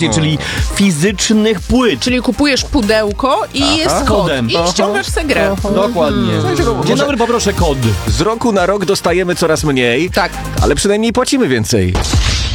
bardziej, czyli fizycznych płyt. Czyli kupujesz pudełko i jest kod. Kodem. I ściągasz tę grę. Dokładnie. Dzień dobry, poproszę kod. Z roku na rok dostajemy coraz mniej, Tak. ale przynajmniej płacimy więcej.